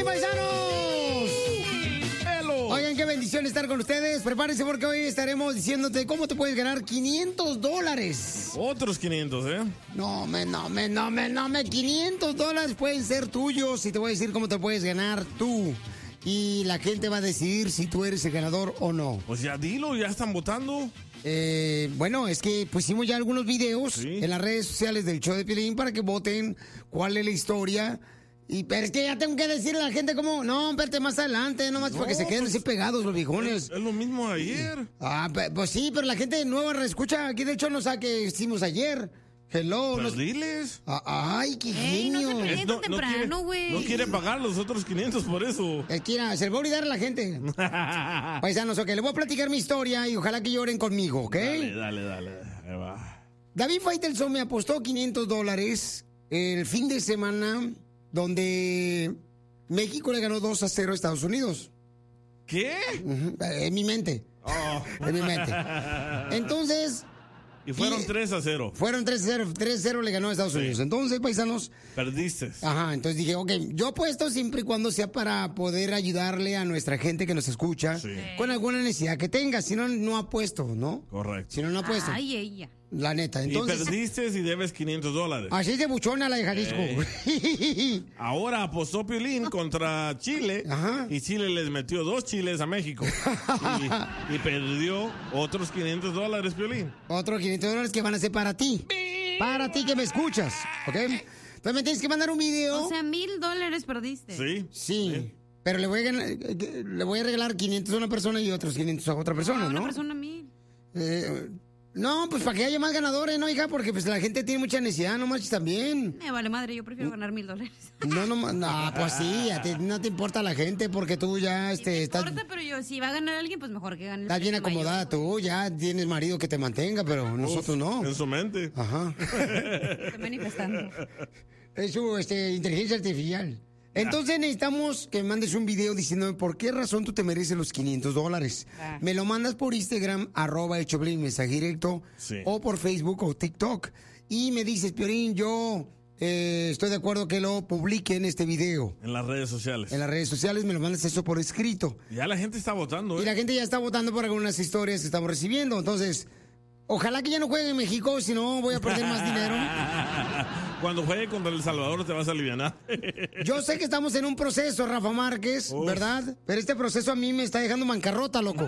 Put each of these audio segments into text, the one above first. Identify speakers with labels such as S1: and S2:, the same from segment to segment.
S1: paisanos!
S2: ¡Hello!
S1: Oigan, qué bendición estar con ustedes. Prepárense porque hoy estaremos diciéndote cómo te puedes ganar $500.
S2: Otros 500, ¿eh?
S1: No, 500 pueden ser tuyos y te voy a decir cómo te puedes ganar tú. Y la gente va a decidir si tú eres el ganador o no.
S2: Pues ya dilo, ya están votando.
S1: Bueno, es que pusimos ya algunos videos en las redes sociales del show de Piolín para que voten cuál es la historia. Pero es que ya tengo que decirle a la gente cómo. No, espérate más adelante, nomás para que se queden así pegados los viejones.
S2: Es lo mismo ayer.
S1: Pues sí, pero la gente nueva reescucha aquí del show no sabe qué hicimos ayer. Hello.
S2: Pues diles.
S1: Ay, qué genio.
S3: No se peleen tan temprano, güey.
S2: No quiere pagar los otros 500 por eso.
S1: Es que se le va a olvidar a la gente. Paisanos, ok, le voy a platicar mi historia y ojalá que lloren conmigo, ¿ok?
S2: Dale. Ahí va.
S1: David Faitelson me apostó $500 el fin de semana donde México le ganó 2-0 a Estados Unidos.
S2: ¿Qué?
S1: En mi mente. En mi mente. Entonces...
S2: Y fueron 3-0.
S1: Fueron 3-0. 3-0 le ganó a Estados Unidos. Entonces, paisanos...
S2: Perdiste.
S1: Ajá, entonces dije, ok, yo apuesto siempre y cuando sea para poder ayudarle a nuestra gente que nos escucha con alguna necesidad que tenga. Si no, no apuesto, ¿no?
S2: Correcto.
S1: Si no, no apuesto.
S3: Ay, ella.
S1: La neta, entonces...
S2: Y perdiste y debes $500.
S1: Así es de buchona la de Jalisco.
S2: Ahora apostó Piolín contra Chile.
S1: Ajá.
S2: Y Chile les metió 2 chiles a México. y perdió otros $500, Piolín.
S1: Otros $500 que van a ser para ti. Para ti que me escuchas, ¿ok? Entonces me tienes que mandar un video.
S3: O sea, $1,000 perdiste.
S1: Sí. Pero le voy a regalar 500 a una persona y otros 500 a otra persona, ¿no?
S3: Una persona 1,000.
S1: No, pues para que haya más ganadores, ¿no, hija? Porque pues la gente tiene mucha necesidad, no marches también.
S3: Me vale madre, yo prefiero ganar $1,000.
S1: No, pues sí, no te importa la gente porque tú ya
S3: Sí, me
S1: estás...
S3: importa, pero yo, si va a ganar alguien, pues mejor que gane.
S1: Estás bien acomodada tú, ya tienes marido que te mantenga, pero nosotros no.
S2: En su mente.
S1: Ajá.
S3: Estoy manifestando.
S1: Es su inteligencia artificial. Entonces necesitamos que me mandes un video diciéndome por qué razón tú te mereces los $500. Me lo mandas por Instagram, @elchoplin, mensaje directo, o por Facebook o TikTok. Y me dices, Piolín, yo estoy de acuerdo que lo publique en este video.
S2: En las redes sociales.
S1: En las redes sociales me lo mandas eso por escrito.
S2: Ya la gente está votando,
S1: Y la gente ya está votando por algunas historias que estamos recibiendo. Entonces, ojalá que ya no juegue en México, si no voy a perder más dinero.
S2: Cuando juegue contra El Salvador te vas a alivianar.
S1: Yo sé que estamos en un proceso, Rafa Márquez, ¿verdad? Pero este proceso a mí me está dejando mancarrota, loco.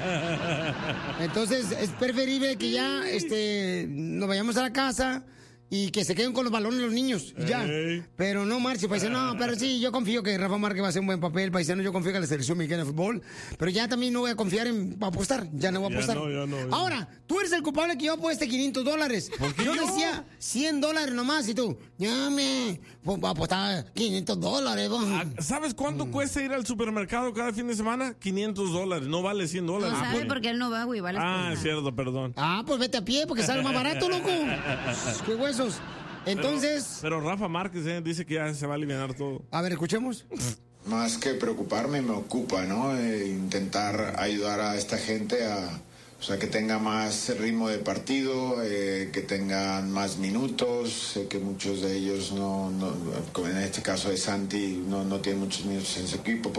S1: Entonces, es preferible que ya nos vayamos a la casa y que se queden con los balones los niños, ya. Pero no marche, paisano. No, pero sí, yo confío que Rafa Márquez va a hacer un buen papel, paisano. Yo confío que la selección mexicana de fútbol. Pero ya también no voy a confiar en apostar. Ya no voy a apostar.
S2: Ya no.
S1: Ahora, tú eres el culpable que yo apueste $500.
S2: ¿Por qué
S1: yo
S2: yo?
S1: decía $100 nomás y tú, ya me apostar $500.
S2: ¿Sabes cuánto cuesta ir al supermercado cada fin de semana? $500. No vale $100.
S3: No sabe porque él no va, güey. Vale.
S2: Es cierto, perdón.
S1: Pues vete a pie porque sale más barato, loco. Qué huesos. Entonces...
S2: Pero Rafa Márquez dice que ya se va a aliviar todo.
S1: A ver, escuchemos.
S4: Más que preocuparme, me ocupa, ¿no? Intentar ayudar a esta gente o sea, que tenga más ritmo de partido, que tengan más minutos, que muchos de ellos no, como en este caso de Santi, no tienen muchos minutos en su equipo.